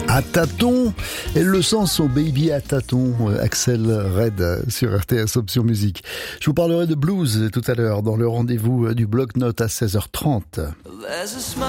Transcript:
À tâtons, elle le sent son baby à tâtons, Axel Red sur RTS Option Musique. Je vous parlerai de blues tout à l'heure dans le rendez-vous du bloc-notes à 16h30.